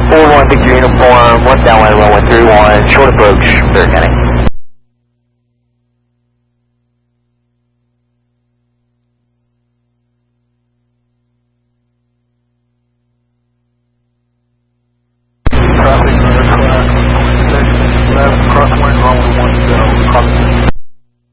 41 Victor Uniform, left downwind runway 31, short approach, Barry County.